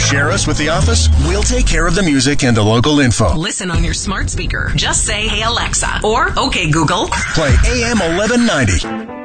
Share us with the office. We'll take care of the music and the local info. Listen on your smart speaker. Just say, "Hey Alexa," or "Okay Google." Play AM 1190.